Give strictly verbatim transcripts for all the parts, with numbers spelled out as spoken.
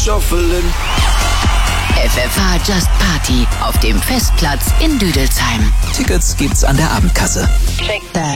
F F H Just Party auf dem Festplatz in Düdelsheim. Tickets gibt's an der Abendkasse. Check that.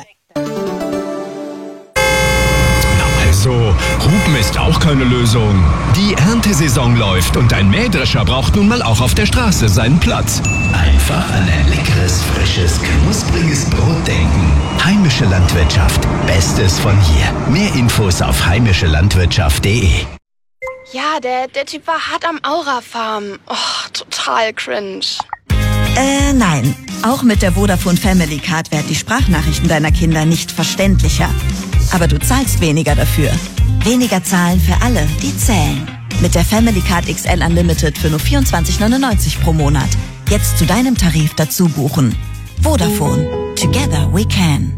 Also, Hupen ist auch keine Lösung. Die Erntesaison läuft und ein Mähdrescher braucht nun mal auch auf der Straße seinen Platz. Einfach an ein leckeres, frisches, knuspriges Brot denken. Heimische Landwirtschaft. Bestes von hier. Mehr Infos auf heimische landwirtschaft punkt de. Ja, der, der Typ war hart am Aura-Farm. Oh, total cringe. Äh, nein. Auch mit der Vodafone Family Card werden die Sprachnachrichten deiner Kinder nicht verständlicher. Aber du zahlst weniger dafür. Weniger zahlen für alle, die zählen. Mit der Family Card X L Unlimited für nur vierundzwanzig neunundneunzig pro Monat. Jetzt zu deinem Tarif dazu buchen. Vodafone. Together we can.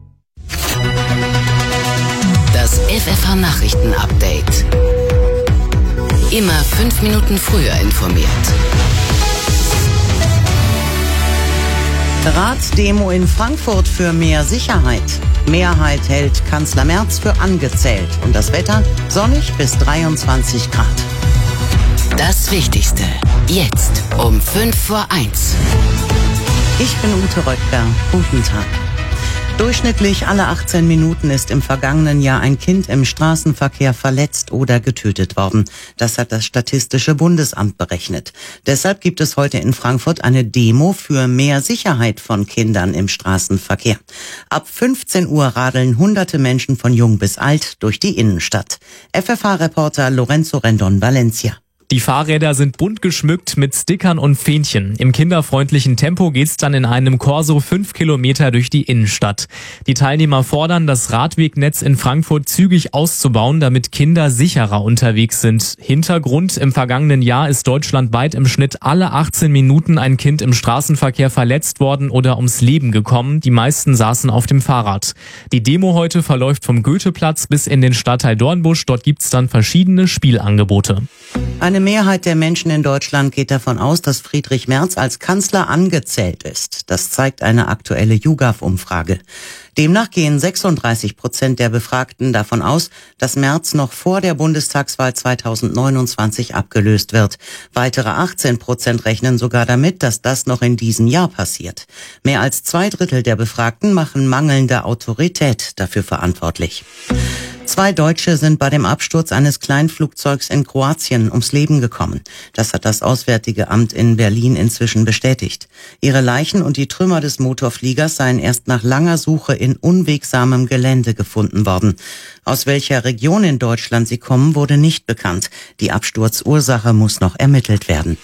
Das F F H Nachrichten-Update. Immer fünf Minuten früher informiert. Ratsdemo in Frankfurt für mehr Sicherheit. Mehrheit hält Kanzler Merz für angezählt. Und das Wetter sonnig bis dreiundzwanzig Grad. Das Wichtigste. Jetzt um fünf vor eins. Ich bin Ute Röttger. Guten Tag. Durchschnittlich alle achtzehn Minuten ist im vergangenen Jahr ein Kind im Straßenverkehr verletzt oder getötet worden. Das hat das Statistische Bundesamt berechnet. Deshalb gibt es heute in Frankfurt eine Demo für mehr Sicherheit von Kindern im Straßenverkehr. Ab fünfzehn Uhr radeln hunderte Menschen von jung bis alt durch die Innenstadt. F F H-Reporter Lorenzo Rendon Valencia. Die Fahrräder sind bunt geschmückt mit Stickern und Fähnchen. Im kinderfreundlichen Tempo geht's dann in einem Corso fünf Kilometer durch die Innenstadt. Die Teilnehmer fordern, das Radwegnetz in Frankfurt zügig auszubauen, damit Kinder sicherer unterwegs sind. Hintergrund: Im vergangenen Jahr ist deutschlandweit im Schnitt alle achtzehn Minuten ein Kind im Straßenverkehr verletzt worden oder ums Leben gekommen. Die meisten saßen auf dem Fahrrad. Die Demo heute verläuft vom Goetheplatz bis in den Stadtteil Dornbusch. Dort gibt's dann verschiedene Spielangebote. Eine Mehrheit der Menschen in Deutschland geht davon aus, dass Friedrich Merz als Kanzler angezählt ist. Das zeigt eine aktuelle YouGov-Umfrage. Demnach gehen sechsunddreißig Prozent der Befragten davon aus, dass Merz noch vor der Bundestagswahl zweitausendneunundzwanzig abgelöst wird. Weitere achtzehn Prozent rechnen sogar damit, dass das noch in diesem Jahr passiert. Mehr als zwei Drittel der Befragten machen mangelnde Autorität dafür verantwortlich. Zwei Deutsche sind bei dem Absturz eines Kleinflugzeugs in Kroatien ums Leben gekommen. Das hat das Auswärtige Amt in Berlin inzwischen bestätigt. Ihre Leichen und die Trümmer des Motorfliegers seien erst nach langer Suche in unwegsamem Gelände gefunden worden. Aus welcher Region in Deutschland sie kommen, wurde nicht bekannt. Die Absturzursache muss noch ermittelt werden.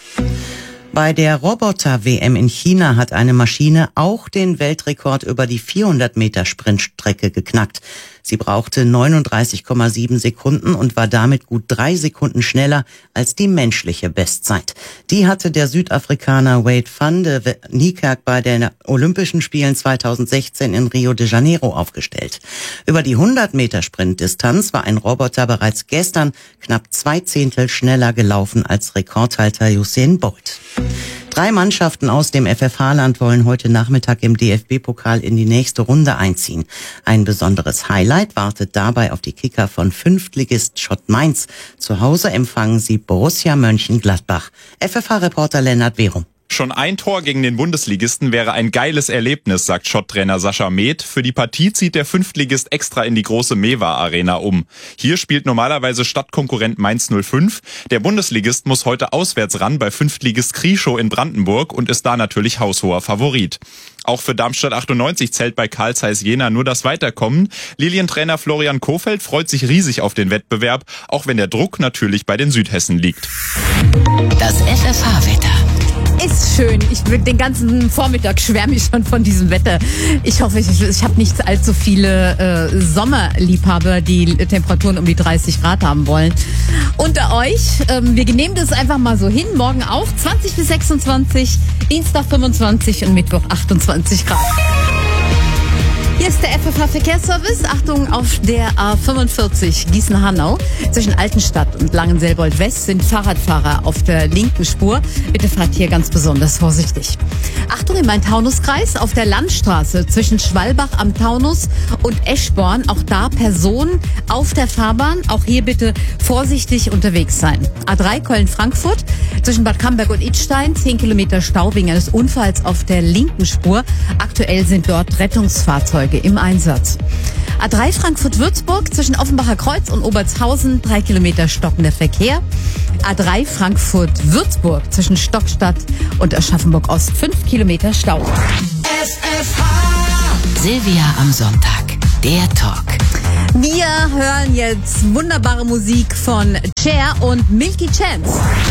Bei der Roboter-W M in China hat eine Maschine auch den Weltrekord über die vierhundert Meter Sprintstrecke geknackt. Sie brauchte neununddreißig Komma sieben Sekunden und war damit gut drei Sekunden schneller als die menschliche Bestzeit. Die hatte der Südafrikaner Wade van de Niekerk bei den Olympischen Spielen zweitausendsechzehn in Rio de Janeiro aufgestellt. Über die hundert Meter Sprintdistanz war ein Roboter bereits gestern knapp zwei Zehntel schneller gelaufen als Rekordhalter Usain Bolt. Drei Mannschaften aus dem F F H-Land wollen heute Nachmittag im D F B-Pokal in die nächste Runde einziehen. Ein besonderes Highlight wartet dabei auf die Kicker von Fünftligist Schott Mainz. Zu Hause empfangen sie Borussia Mönchengladbach. F F H-Reporter Lennart Behrum. Schon ein Tor gegen den Bundesligisten wäre ein geiles Erlebnis, sagt Schott-Trainer Sascha Meth. Für die Partie zieht der Fünftligist extra in die große Mewa-Arena um. Hier spielt normalerweise Stadtkonkurrent Mainz null fünf. Der Bundesligist muss heute auswärts ran bei Fünftligist Krieschow in Brandenburg und ist da natürlich haushoher Favorit. Auch für Darmstadt achtundneunzig zählt bei Carl Zeiss Jena nur das Weiterkommen. Lilientrainer Florian Kohfeldt freut sich riesig auf den Wettbewerb, auch wenn der Druck natürlich bei den Südhessen liegt. Das F F H-Wetter. Ist schön. Ich will den ganzen Vormittag schwärme ich schon von diesem Wetter. Ich hoffe, ich, ich habe nicht allzu viele äh, Sommerliebhaber, die Temperaturen um die dreißig Grad haben wollen. Unter euch, ähm, wir nehmen das einfach mal so hin. Morgen auch zwanzig bis sechsundzwanzig, Dienstag fünfundzwanzig und Mittwoch achtundzwanzig Grad. Hier ist der F F H-Verkehrsservice. Achtung, auf der A fünfundvierzig Gießen-Hanau zwischen Altenstadt und Langenselbold-West sind Fahrradfahrer auf der linken Spur. Bitte fahrt hier ganz besonders vorsichtig. Achtung, im Main-Taunus-Kreis auf der Landstraße zwischen Schwalbach am Taunus und Eschborn. Auch da Personen auf der Fahrbahn. Auch hier bitte vorsichtig unterwegs sein. A drei Köln-Frankfurt zwischen Bad Camberg und Idstein. zehn Kilometer Stau wegen eines Unfalls auf der linken Spur. Aktuell sind dort Rettungsfahrzeuge im Einsatz. A drei Frankfurt-Würzburg zwischen Offenbacher Kreuz und Obertshausen. drei Kilometer stockender Verkehr. A drei Frankfurt-Würzburg zwischen Stockstadt und Aschaffenburg-Ost. fünf Kilometer Stau. F F H. Silvia am Sonntag. Der Talk. Wir hören jetzt wunderbare Musik von Cher und Milky Chance.